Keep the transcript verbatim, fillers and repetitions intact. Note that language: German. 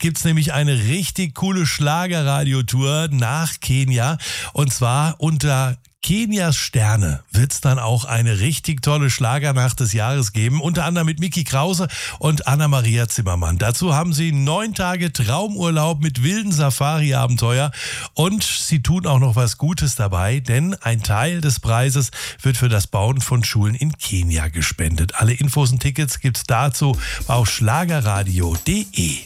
gibt es nämlich eine richtig coole Schlagerradiotour nach Kenia. Und zwar unter Kenias Sterne wird es dann auch eine richtig tolle Schlagernacht des Jahres geben, unter anderem mit Micky Krause und Anna-Maria Zimmermann. Dazu haben sie neun Tage Traumurlaub mit wilden Safari-Abenteuer und sie tun auch noch was Gutes dabei, denn ein Teil des Preises wird für das Bauen von Schulen in Kenia gespendet. Alle Infos und Tickets gibt's dazu auf schlagerradio punkt de.